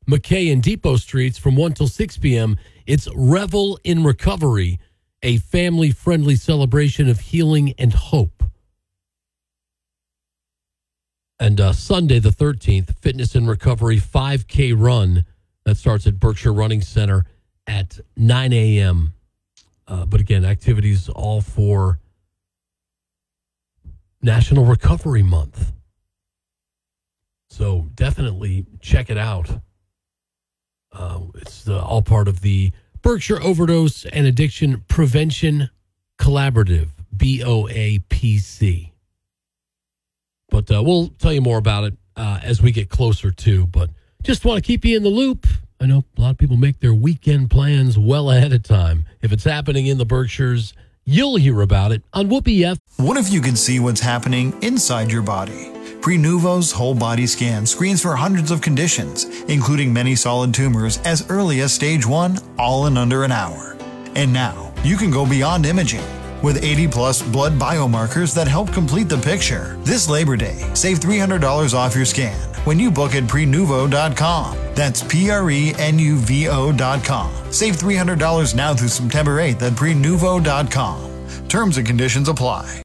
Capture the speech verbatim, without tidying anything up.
McKay and Depot Streets from one till six p.m. It's Revel in Recovery, a family-friendly celebration of healing and hope. And uh, Sunday the thirteenth, Fitness and Recovery five K Run. That starts at Berkshire Running Center at nine a.m. Uh, but again, activities all for National Recovery Month. So definitely check it out. Uh, it's uh, all part of the Berkshire Overdose and Addiction Prevention Collaborative, B O A P C. But uh, we'll tell you more about it uh, as we get closer to. But just want to keep you in the loop. I know a lot of people make their weekend plans well ahead of time. If it's happening in the Berkshires, you'll hear about it on Whoopee F. What if you could see what's happening inside your body? Prenuvo's whole body scan screens for hundreds of conditions, including many solid tumors as early as stage one, all in under an hour. And now, you can go beyond imaging. With eighty plus blood biomarkers that help complete the picture. This Labor Day, save three hundred dollars off your scan when you book at prenuvo dot com. That's P R E N U V O dot com. Save three hundred dollars now through September eighth at prenuvo dot com. Terms and conditions apply.